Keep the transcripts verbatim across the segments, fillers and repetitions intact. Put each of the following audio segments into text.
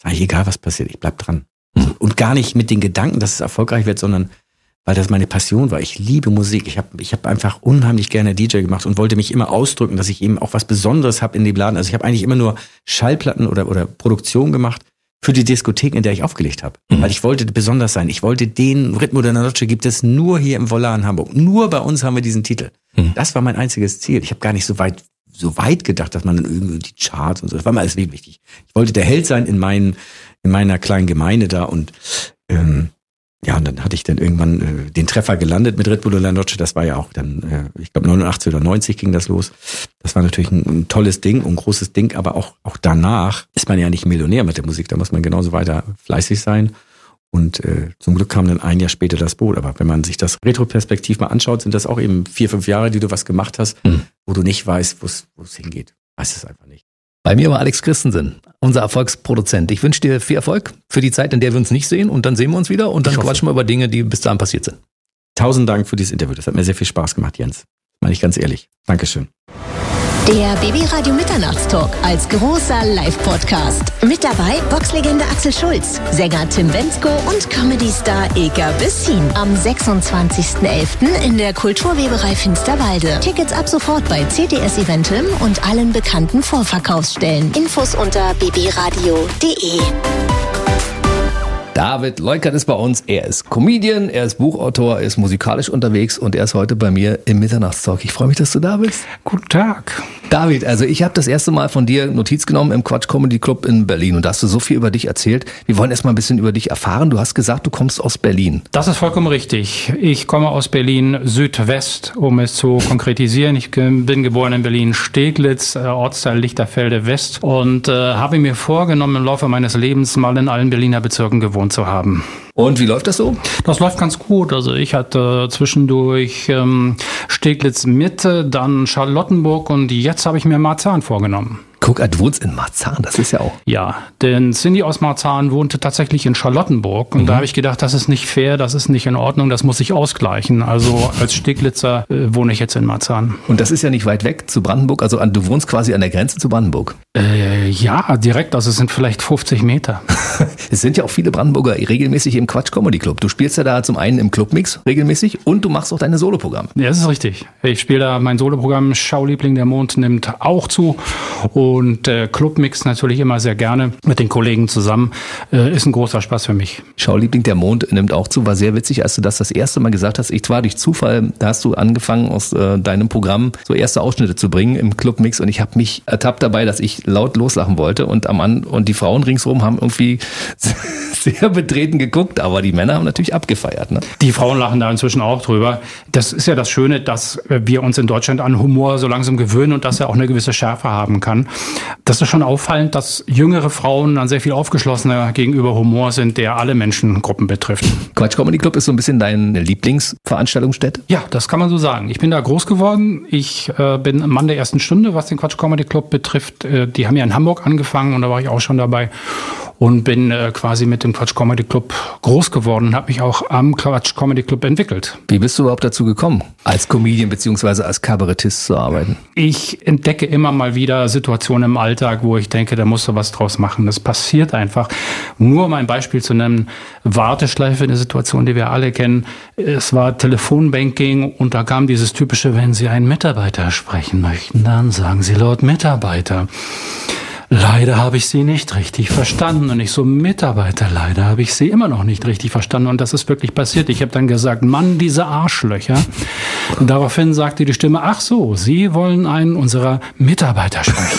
Ist eigentlich egal, was passiert, ich bleib dran. Mhm. Und gar nicht mit den Gedanken, dass es erfolgreich wird, sondern weil das meine Passion war. Ich liebe Musik. Ich habe ich hab einfach unheimlich gerne D J gemacht und wollte mich immer ausdrücken, dass ich eben auch was Besonderes habe in dem Laden. Also ich habe eigentlich immer nur Schallplatten oder, oder Produktion gemacht für die Diskothek, in der ich aufgelegt habe. Mhm. Weil ich wollte besonders sein. Ich wollte den Ritmo de la Noche gibt es nur hier im Volar in Hamburg. Nur bei uns haben wir diesen Titel. Mhm. Das war mein einziges Ziel. Ich habe gar nicht so weit so weit gedacht, dass man dann irgendwie die Charts und so. Das war mir alles wichtig. Ich wollte der Held sein in meinen in meiner kleinen Gemeinde da und ähm, ja, und dann hatte ich dann irgendwann äh, den Treffer gelandet mit Ritmo de la Noche. Das war ja auch dann, äh, ich glaube neunundachtzig oder neunzig ging das los. Das war natürlich ein, ein tolles Ding, ein großes Ding, aber auch auch danach ist man ja nicht Millionär mit der Musik. Da muss man genauso weiter fleißig sein. Und äh, zum Glück kam dann ein Jahr später das Boot. Aber wenn man sich das retroperspektiv mal anschaut, sind das auch eben vier, fünf Jahre, die du was gemacht hast, mhm. wo du nicht weißt, wo es hingeht. Weißt es einfach nicht. Bei mir war Alex Christensen, unser Erfolgsproduzent. Ich wünsche dir viel Erfolg für die Zeit, in der wir uns nicht sehen. Und dann sehen wir uns wieder und dann quatschen wir über Dinge, die bis dahin passiert sind. Tausend Dank für dieses Interview. Das hat mir sehr viel Spaß gemacht, Jens. Meine ich ganz ehrlich. Dankeschön. Der B B Radio Mitternachtstalk als großer Live-Podcast. Mit dabei Boxlegende Axel Schulz, Sänger Tim Bendzko und Comedy-Star Ilka Bessin. Am sechsundzwanzigsten elften in der Kulturweberei Finsterwalde. Tickets ab sofort bei C D S Eventim und allen bekannten Vorverkaufsstellen. Infos unter b b radio punkt d e. David Leukert ist bei uns. Er ist Comedian, er ist Buchautor, er ist musikalisch unterwegs und er ist heute bei mir im Mitternachtstalk. Ich freue mich, dass du da bist. Guten Tag. David, also ich habe das erste Mal von dir Notiz genommen im Quatsch Comedy Club in Berlin und da hast du so viel über dich erzählt. Wir wollen erst mal ein bisschen über dich erfahren. Du hast gesagt, du kommst aus Berlin. Das ist vollkommen richtig. Ich komme aus Berlin Südwest, um es zu konkretisieren. Ich bin geboren in Berlin-Steglitz, Ortsteil Lichterfelde West und äh, habe mir vorgenommen, im Laufe meines Lebens mal in allen Berliner Bezirken gewohnt zu haben. Und wie läuft das so? Das läuft ganz gut. Also ich hatte zwischendurch ähm, Steglitz Mitte, dann Charlottenburg und jetzt habe ich mir Marzahn vorgenommen. Guck, du wohnst in Marzahn, das ist ja auch... Ja, denn Cindy aus Marzahn wohnte tatsächlich in Charlottenburg und mhm. da habe ich gedacht, das ist nicht fair, das ist nicht in Ordnung, das muss sich ausgleichen. Also als Steglitzer äh, wohne ich jetzt in Marzahn. Und das ist ja nicht weit weg zu Brandenburg, also du wohnst quasi an der Grenze zu Brandenburg. Äh, ja, direkt, also es sind vielleicht fünfzig Meter. Es sind ja auch viele Brandenburger regelmäßig im Quatsch Comedy Club. Du spielst ja da zum einen im Clubmix regelmäßig und du machst auch deine Soloprogramme. Ja, das ist richtig. Ich spiele da mein Soloprogramm Schauliebling der Mond nimmt auch zu. Und äh, Clubmix natürlich immer sehr gerne mit den Kollegen zusammen. Äh, ist ein großer Spaß für mich. Schauliebling der Mond nimmt auch zu. War sehr witzig, als du das das erste Mal gesagt hast. Ich war durch Zufall, da hast du angefangen, aus äh, deinem Programm so erste Ausschnitte zu bringen im Clubmix. Und ich habe mich ertappt dabei, dass ich laut loslachen wollte. Und am An- und die Frauen ringsherum haben irgendwie sehr betreten geguckt. Aber die Männer haben natürlich abgefeiert. Ne? Die Frauen lachen da inzwischen auch drüber. Das ist ja das Schöne, dass wir uns in Deutschland an Humor so langsam gewöhnen und dass er auch eine gewisse Schärfe haben kann. Das ist schon auffallend, dass jüngere Frauen dann sehr viel aufgeschlossener gegenüber Humor sind, der alle Menschengruppen betrifft. Quatsch Comedy Club ist so ein bisschen deine Lieblingsveranstaltungsstätte? Ja, das kann man so sagen. Ich bin da groß geworden. Ich äh, bin Mann der ersten Stunde, was den Quatsch Comedy Club betrifft. Äh, die haben ja in Hamburg angefangen und da war ich auch schon dabei. Und bin äh, quasi mit dem Quatsch Comedy Club groß geworden und habe mich auch am Quatsch Comedy Club entwickelt. Wie bist du überhaupt dazu gekommen, als Comedian bzw. als Kabarettist zu arbeiten? Ich entdecke immer mal wieder Situationen im Alltag, wo ich denke, da musst du was draus machen. Das passiert einfach. Nur um ein Beispiel zu nennen, Warteschleife, eine Situation, die wir alle kennen. Es war Telefonbanking und da kam dieses typische, wenn Sie einen Mitarbeiter sprechen möchten, dann sagen Sie laut Mitarbeiter. Leider habe ich Sie nicht richtig verstanden. Und ich so, Mitarbeiter, leider habe ich Sie immer noch nicht richtig verstanden. Und das ist wirklich passiert. Ich habe dann gesagt, Mann, diese Arschlöcher. Und daraufhin sagte die Stimme, ach so, Sie wollen einen unserer Mitarbeiter sprechen.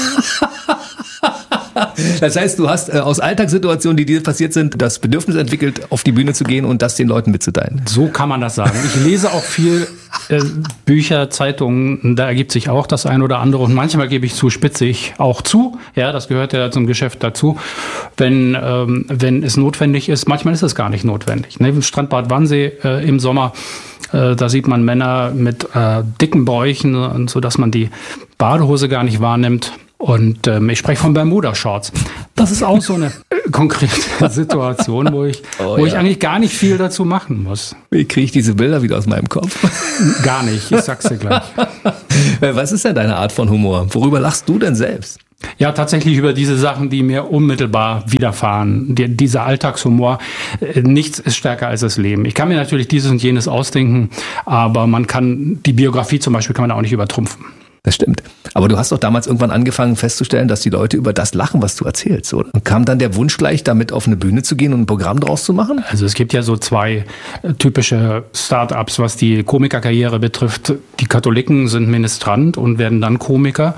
Das heißt, du hast äh, aus Alltagssituationen, die dir passiert sind, das Bedürfnis entwickelt, auf die Bühne zu gehen und das den Leuten mitzuteilen. So kann man das sagen. Ich lese auch viel äh, Bücher, Zeitungen, da ergibt sich auch das eine oder andere und manchmal gebe ich zu, spitze ich auch zu. Ja, das gehört ja zum Geschäft dazu. Wenn, ähm, wenn es notwendig ist, manchmal ist es gar nicht notwendig. Ne? Im Strandbad Wannsee äh, im Sommer, äh, da sieht man Männer mit äh, dicken Bäuchen, so dass man die Badehose gar nicht wahrnimmt. Und ähm, ich spreche von Bermuda-Shorts. Das ist auch so eine äh, konkrete Situation, wo ich, oh, wo ja. ich eigentlich gar nicht viel dazu machen muss. Wie kriege ich diese Bilder wieder aus meinem Kopf? Gar nicht, ich sag's dir gleich. Was ist denn deine Art von Humor? Worüber lachst du denn selbst? Ja, tatsächlich über diese Sachen, die mir unmittelbar widerfahren. Die, dieser Alltagshumor, äh, nichts ist stärker als das Leben. Ich kann mir natürlich dieses und jenes ausdenken, aber man kann, die Biografie zum Beispiel kann man auch nicht übertrumpfen. Das stimmt. Aber du hast doch damals irgendwann angefangen festzustellen, dass die Leute über das lachen, was du erzählst, oder? Und kam dann der Wunsch gleich, damit auf eine Bühne zu gehen und ein Programm draus zu machen? Also es gibt ja so zwei typische Start-ups, was die Komikerkarriere betrifft. Die Katholiken sind Ministrant und werden dann Komiker.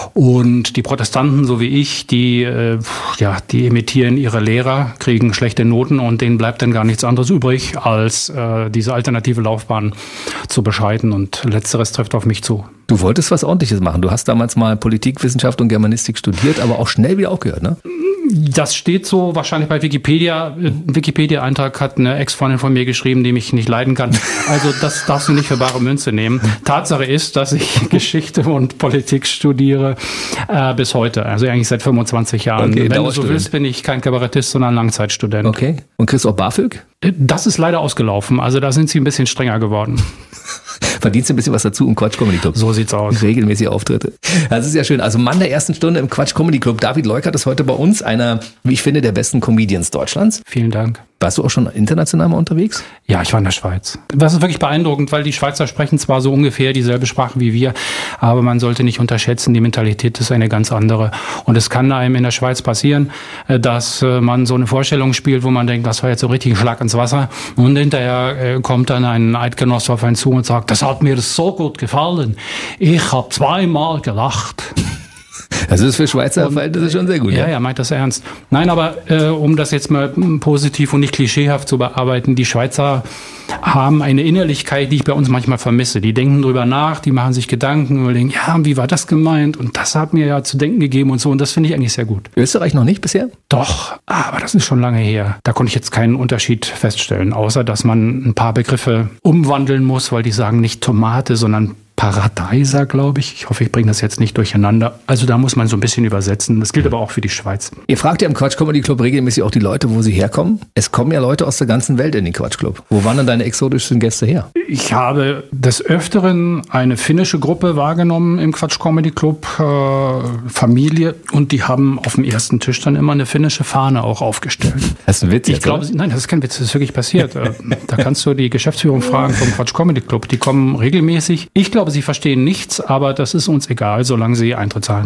Und die Protestanten, so wie ich, die, äh, ja, die imitieren ihre Lehrer, kriegen schlechte Noten und denen bleibt dann gar nichts anderes übrig, als äh, diese alternative Laufbahn zu beschreiten. Und letzteres trifft auf mich zu. Du wolltest was Ordentliches machen. Du hast damals mal Politikwissenschaft und Germanistik studiert, aber auch schnell wieder aufgehört, ne? Das steht so wahrscheinlich bei Wikipedia. Ein Wikipedia-Eintrag hat eine Ex-Freundin von mir geschrieben, die mich nicht leiden kann. Also das darfst du nicht für bare Münze nehmen. Tatsache ist, dass ich Geschichte und Politik studiere äh, bis heute. Also eigentlich seit fünfundzwanzig Jahren. Okay, wenn du so willst, bin ich kein Kabarettist, sondern Langzeitstudent. Okay. Und kriegst du auch BAföG? Das ist leider ausgelaufen. Also da sind sie ein bisschen strenger geworden. Verdienst du ein bisschen was dazu im Quatsch Comedy Club? So sieht's aus. Regelmäßige Auftritte. Das ist ja schön. Also Mann der ersten Stunde im Quatsch Comedy Club. David Leukert ist heute bei uns, einer, wie ich finde, der besten Comedians Deutschlands. Vielen Dank. Warst du auch schon international mal unterwegs? Ja, ich war in der Schweiz. Das ist wirklich beeindruckend, weil die Schweizer sprechen zwar so ungefähr dieselbe Sprache wie wir, aber man sollte nicht unterschätzen, die Mentalität ist eine ganz andere. Und es kann einem in der Schweiz passieren, dass man so eine Vorstellung spielt, wo man denkt, das war jetzt so richtig ein Schlag ins Wasser. Und hinterher kommt dann ein Eidgenosse auf einen zu und sagt, das hat mir so gut gefallen. Ich habe zweimal gelacht. Das ist für Schweizer Verhältnisse schon sehr gut. Ja, ja, ja, meint das ernst. Nein, aber äh, um das jetzt mal positiv und nicht klischeehaft zu bearbeiten, die Schweizer haben eine Innerlichkeit, die ich bei uns manchmal vermisse. Die denken drüber nach, die machen sich Gedanken, überlegen, ja, wie war das gemeint? Und das hat mir ja zu denken gegeben und so. Und das finde ich eigentlich sehr gut. Österreich noch nicht bisher? Doch, aber das ist schon lange her. Da konnte ich jetzt keinen Unterschied feststellen, außer dass man ein paar Begriffe umwandeln muss, weil die sagen nicht Tomate, sondern Paradeiser, glaube ich. Ich hoffe, ich bringe das jetzt nicht durcheinander. Also da muss man so ein bisschen übersetzen. Das gilt aber auch für die Schweiz. Ihr fragt ja im Quatsch Comedy Club regelmäßig auch die Leute, wo sie herkommen. Es kommen ja Leute aus der ganzen Welt in den Quatsch Club. Wo waren denn deine exotischsten Gäste her? Ich habe des Öfteren eine finnische Gruppe wahrgenommen im Quatsch Comedy Club, äh, Familie. Und die haben auf dem ersten Tisch dann immer eine finnische Fahne auch aufgestellt. Das ist ein Witz ich jetzt, glaube, nein, das ist kein Witz, das ist wirklich passiert. Da kannst du die Geschäftsführung fragen vom Quatsch Comedy Club. Die kommen regelmäßig. Ich glaube, sie verstehen nichts, aber das ist uns egal, solange sie Eintritt zahlen.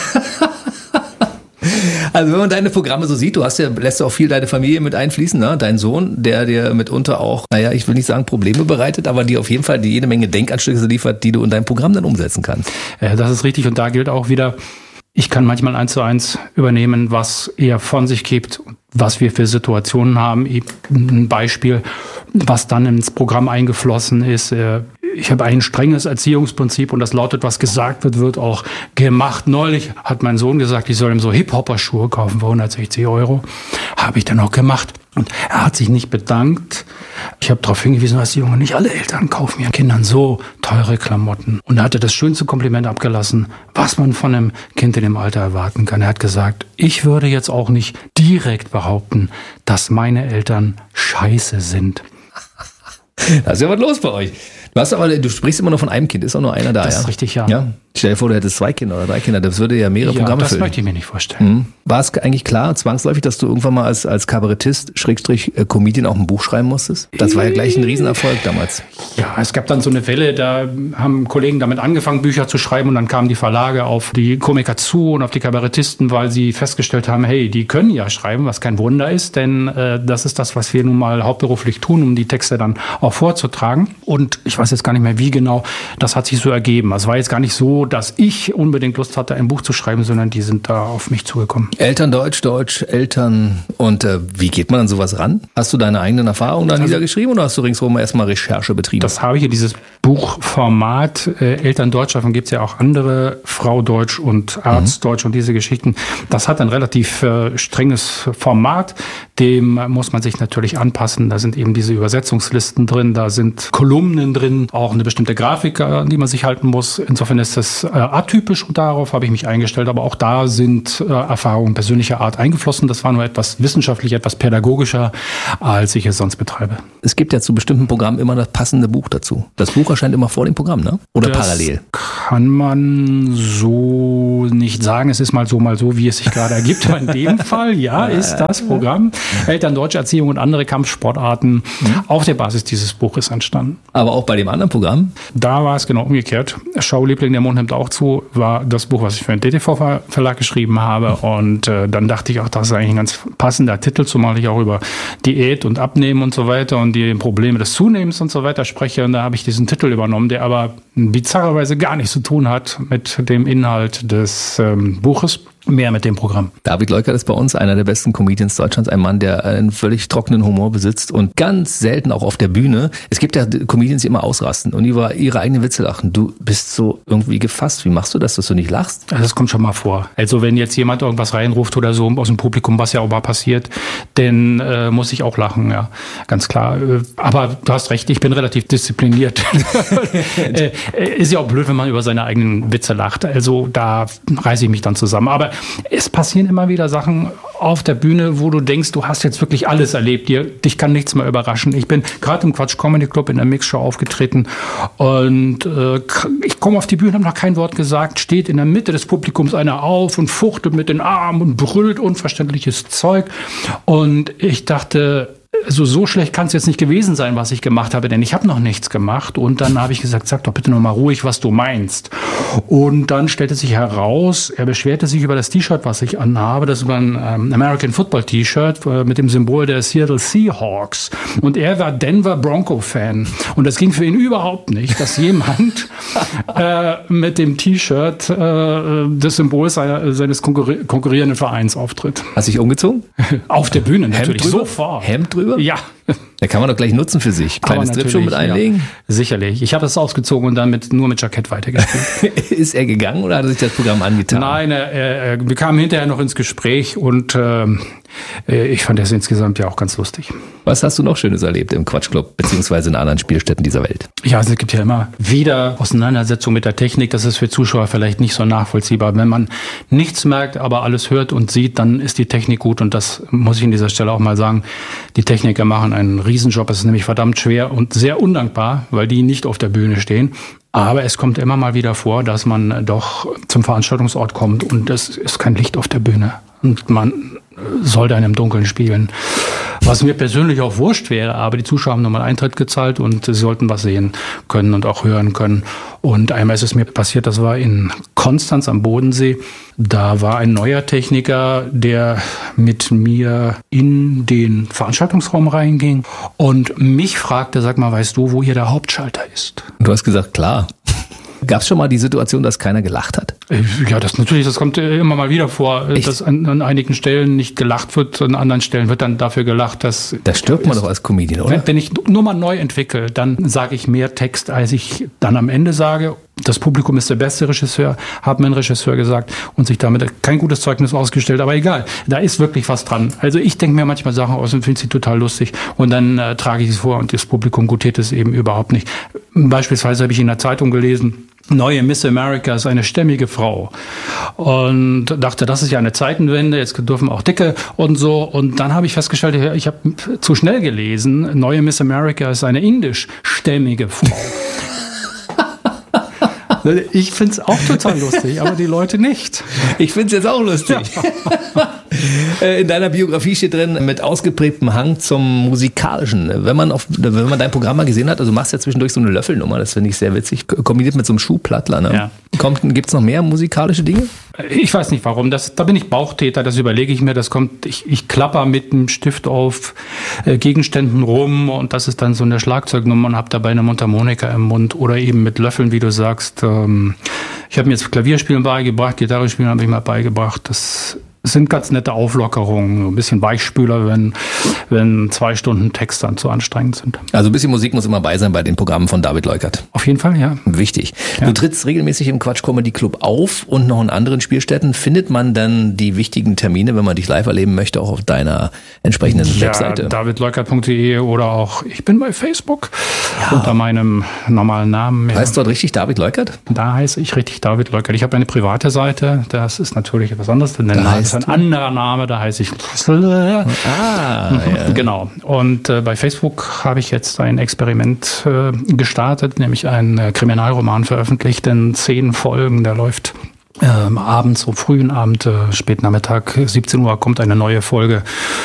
Also wenn man deine Programme so sieht, du hast ja, lässt auch viel deine Familie mit einfließen, ne? Dein Sohn, der dir mitunter auch, naja, ich will nicht sagen Probleme bereitet, aber die auf jeden Fall die jede Menge Denkanstöße liefert, die du in deinem Programm dann umsetzen kannst. Ja, das ist richtig und da gilt auch wieder, ich kann manchmal eins zu eins übernehmen, was er von sich gibt, was wir für Situationen haben. Ein Beispiel, was dann ins Programm eingeflossen ist. Ich habe ein strenges Erziehungsprinzip und das lautet, was gesagt wird, wird auch gemacht. Neulich hat mein Sohn gesagt, ich soll ihm so Hip-Hopper-Schuhe kaufen für hundertsechzig Euro. Habe ich dann auch gemacht. Und er hat sich nicht bedankt. Ich habe darauf hingewiesen, dass die Jungen, nicht alle Eltern kaufen ihren Kindern so teure Klamotten. Und er hatte das schönste Kompliment abgelassen, was man von einem Kind in dem Alter erwarten kann. Er hat gesagt, ich würde jetzt auch nicht direkt behaupten, dass meine Eltern scheiße sind. Da ist ja was los bei euch. Du hast aber, du sprichst immer nur von einem Kind, ist auch nur einer da, das ja? Das ist richtig, ja. ja. Stell dir vor, du hättest zwei Kinder oder drei Kinder, das würde ja mehrere ja, Programme das füllen. möchte ich mir nicht vorstellen. Mhm. War es eigentlich klar, zwangsläufig, dass du irgendwann mal als, als Kabarettist, Schrägstrich, äh, Comedian auch ein Buch schreiben musstest? Das war ja gleich ein Riesenerfolg damals. Ja, es gab dann so eine Welle, da haben Kollegen damit angefangen, Bücher zu schreiben und dann kamen die Verlage auf die Komiker zu und auf die Kabarettisten, weil sie festgestellt haben, hey, die können ja schreiben, was kein Wunder ist, denn äh, das ist das, was wir nun mal hauptberuflich tun, um die Texte dann auch vorzutragen. Und ich weiß jetzt gar nicht mehr, wie genau, das hat sich so ergeben. Es war jetzt gar nicht so, dass ich unbedingt Lust hatte, ein Buch zu schreiben, sondern die sind da auf mich zugekommen. Elterndeutsch, Deutsch, Eltern. Und äh, wie geht man an sowas ran? Hast du deine eigenen Erfahrungen da also, niedergeschrieben oder hast du ringsherum erstmal Recherche betrieben? Das habe ich hier, dieses Buchformat. Äh, Elterndeutsch, davon gibt es ja auch andere, Frau Deutsch und Arztdeutsch mhm. und diese Geschichten. Das hat ein relativ äh, strenges Format. Dem muss man sich natürlich anpassen. Da sind eben diese Übersetzungslisten drin, da sind Kolumnen drin, auch eine bestimmte Grafik, an die man sich halten muss. Insofern ist das äh, atypisch und darauf habe ich mich eingestellt. Aber auch da sind äh, Erfahrungen persönlicher Art eingeflossen. Das war nur etwas wissenschaftlich, etwas pädagogischer, als ich es sonst betreibe. Es gibt ja zu bestimmten Programmen immer das passende Buch dazu. Das Buch wahrscheinlich immer vor dem Programm, ne? Oder das parallel? Kann man so nicht sagen. Es ist mal so, mal so, wie es sich gerade ergibt. Aber in dem Fall, ja, ist das Programm Eltern, deutsche Erziehung und andere Kampfsportarten mhm. auf der Basis dieses Buches entstanden. Aber auch bei dem anderen Programm? Da war es genau umgekehrt. Schauliebling, der Mond nimmt auch zu, war das Buch, was ich für den D T V-Verlag geschrieben habe. Und äh, dann dachte ich auch, das ist eigentlich ein ganz passender Titel, zumal ich auch über Diät und Abnehmen und so weiter und die Probleme des Zunehmens und so weiter spreche. Und da habe ich diesen Titel übernommen, der aber bizarrerweise gar nichts zu tun hat mit dem Inhalt des ähm, Buches, mehr mit dem Programm. David Leukert ist bei uns einer der besten Comedians Deutschlands, ein Mann, der einen völlig trockenen Humor besitzt und ganz selten auch auf der Bühne. Es gibt ja Comedians, die immer ausrasten und über ihre eigenen Witze lachen. Du bist so irgendwie gefasst. Wie machst du das, dass du nicht lachst? Das kommt schon mal vor. Also wenn jetzt jemand irgendwas reinruft oder so aus dem Publikum, was ja auch mal passiert, dann äh, muss ich auch lachen, ja, ganz klar. Aber du hast recht, ich bin relativ diszipliniert. äh, ist ja auch blöd, wenn man über seine eigenen Witze lacht. Also da reiße ich mich dann zusammen. Aber es passieren immer wieder Sachen auf der Bühne, wo du denkst, du hast jetzt wirklich alles erlebt. Dir, dich kann nichts mehr überraschen. Ich bin gerade im Quatsch Comedy Club in der Mixshow aufgetreten und äh, ich komme auf die Bühne, habe noch kein Wort gesagt, steht in der Mitte des Publikums einer auf und fuchtelt mit den Armen und brüllt unverständliches Zeug. Und ich dachte, also so schlecht kann es jetzt nicht gewesen sein, was ich gemacht habe, denn ich habe noch nichts gemacht. Und dann habe ich gesagt, sag doch bitte noch mal ruhig, was du meinst. Und dann stellte sich heraus, er beschwerte sich über das T-Shirt, was ich anhabe. Das war ein ähm, American Football T-Shirt äh, mit dem Symbol der Seattle Seahawks. Und er war Denver Bronco-Fan. Und das ging für ihn überhaupt nicht, dass jemand äh, mit dem T-Shirt äh, des Symbols seiner, seines konkurri- konkurrierenden Vereins auftritt. Hast du dich umgezogen? Auf der Bühne natürlich, Hemd drüber? sofort. Hemd drüber? Ja. Da kann man doch gleich nutzen für sich. Kleines Stripshow mit einlegen? Ja, sicherlich. Ich habe das ausgezogen und dann mit, nur mit Jackett weitergespielt. Ist er gegangen oder hat er sich das Programm angetan? Nein, er, er, wir kamen hinterher noch ins Gespräch und äh, ich fand das insgesamt ja auch ganz lustig. Was hast du noch Schönes erlebt im Quatschclub beziehungsweise in anderen Spielstätten dieser Welt? Ja, also es gibt ja immer wieder Auseinandersetzungen mit der Technik. Das ist für Zuschauer vielleicht nicht so nachvollziehbar. Wenn man nichts merkt, aber alles hört und sieht, dann ist die Technik gut. Und das muss ich an dieser Stelle auch mal sagen. Die Techniker machen einen Riesenjob. Es ist nämlich verdammt schwer und sehr undankbar, weil die nicht auf der Bühne stehen. Aber es kommt immer mal wieder vor, dass man doch zum Veranstaltungsort kommt und es ist kein Licht auf der Bühne. Und man soll dann im Dunkeln spielen. Was mir persönlich auch wurscht wäre, aber die Zuschauer haben nochmal Eintritt gezahlt und sie sollten was sehen können und auch hören können. Und einmal ist es mir passiert, das war in Konstanz am Bodensee. Da war ein neuer Techniker, der mit mir in den Veranstaltungsraum reinging und mich fragte, sag mal, weißt du, wo hier der Hauptschalter ist? Du hast gesagt, klar. Gab es schon mal die Situation, dass keiner gelacht hat? Ja, das natürlich, das kommt immer mal wieder vor, Echt? dass an, an einigen Stellen nicht gelacht wird, an anderen Stellen wird dann dafür gelacht, dass... Da stirbt man ist, doch als Comedian, oder? Wenn, wenn ich nur mal neu entwickle, dann sage ich mehr Text, als ich dann am Ende sage. Das Publikum ist der beste Regisseur, hat mir ein Regisseur gesagt und sich damit kein gutes Zeugnis ausgestellt, aber egal, da ist wirklich was dran. Also ich denke mir manchmal Sachen aus und finde sie total lustig und dann äh, trage ich sie vor und das Publikum gutiert es eben überhaupt nicht. Beispielsweise habe ich in der Zeitung gelesen, neue Miss America ist eine stämmige Frau und dachte, das ist ja eine Zeitenwende, jetzt dürfen auch Dicke und so und dann habe ich festgestellt, ich habe zu schnell gelesen, neue Miss America ist eine indischstämmige Frau. Ich finde es auch total lustig, aber die Leute nicht. Ich finde es jetzt auch lustig. Ja. In deiner Biografie steht drin, mit ausgeprägtem Hang zum Musikalischen. Wenn man, auf, wenn man dein Programm mal gesehen hat, also du machst ja zwischendurch so eine Löffelnummer, das finde ich sehr witzig, kombiniert mit so einem Schuhplattler. Ne? Ja. Gibt es noch mehr musikalische Dinge? Ich weiß nicht warum, das, da bin ich Bauchtäter, das überlege ich mir, das kommt, ich, ich klapper mit einem Stift auf äh, Gegenständen rum und das ist dann so eine Schlagzeugnummer und habe dabei eine Mundharmonika im Mund oder eben mit Löffeln, wie du sagst. Ähm, ich habe mir jetzt Klavierspielen beigebracht, Gitarre spielen habe ich mal beigebracht, das sind ganz nette Auflockerungen, ein bisschen Weichspüler, wenn, wenn zwei Stunden Text dann zu anstrengend sind. Also ein bisschen Musik muss immer bei sein bei den Programmen von David Leukert. Auf jeden Fall, ja. Wichtig. Ja. Du trittst regelmäßig im Quatsch Comedy Club auf und noch in anderen Spielstätten. Findet man dann die wichtigen Termine, wenn man dich live erleben möchte, auch auf deiner entsprechenden ja, Webseite? david leukert punkt de oder auch, ich bin bei Facebook ja. unter meinem normalen Namen. Heißt dort richtig David Leukert? Da heiße ich richtig David Leukert. Ich habe eine private Seite, das ist natürlich etwas anderes. Denn da heißt ein anderer Name, da heiße ich. Ah, ja. Genau. Und äh, bei Facebook habe ich jetzt ein Experiment äh, gestartet, nämlich einen äh, Kriminalroman veröffentlicht in zehn Folgen. Der läuft ähm, abends, so frühen Abend, äh, spät Nachmittag, siebzehn Uhr kommt eine neue Folge.